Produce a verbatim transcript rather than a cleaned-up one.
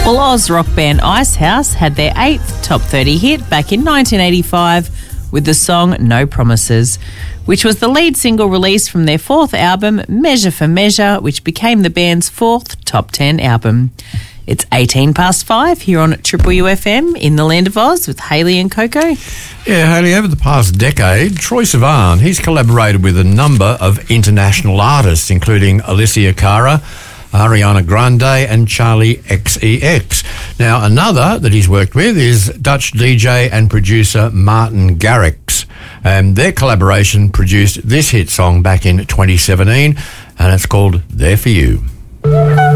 Well, Oz rock band Icehouse had their eighth top thirty hit back in nineteen eighty-five with the song No Promises, which was the lead single released from their fourth album, Measure for Measure, which became the band's fourth top ten album. It's eighteen past five here on Triple U F M in the Land of Oz with Hayley and Coco. Yeah, Hayley, over the past decade, Troye Sivan, he's collaborated with a number of international artists, including Alicia Cara, Ariana Grande and Charlie X C X. Now, another that he's worked with is Dutch D J and producer Martin Garrix. And their collaboration produced this hit song back in twenty seventeen, and it's called There For You.